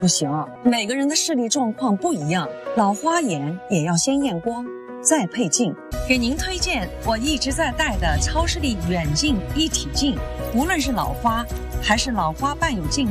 不行，每个人的视力状况不一样，老花眼也要先验光，再配镜。给您推荐我一直在戴的超视力远近一体镜，无论是老花还是老花伴有近视。